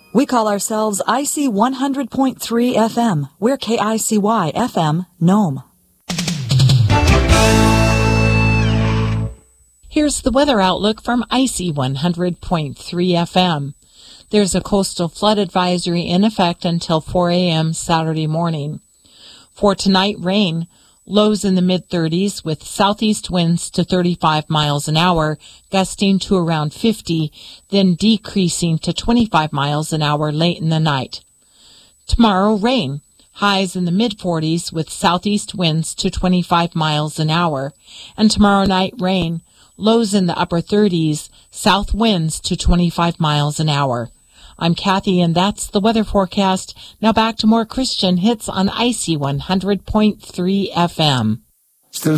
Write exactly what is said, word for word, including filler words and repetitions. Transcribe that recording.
We call ourselves I C one hundred point three F M. We're K I C Y F M, Nome. Here's the weather outlook from I C one hundred point three F M. There's a coastal flood advisory in effect until four a.m. Saturday morning. For tonight, rain. Lows in the mid-thirties with southeast winds to thirty-five miles an hour, gusting to around fifty, then decreasing to twenty-five miles an hour late in the night. Tomorrow, rain. Highs in the mid-forties with southeast winds to twenty-five miles an hour. And tomorrow night, rain. Lows in the upper thirties, south winds to twenty-five miles an hour. I'm Kathy, and that's the weather forecast. Now back to more Christian hits on I C one hundred point three F M.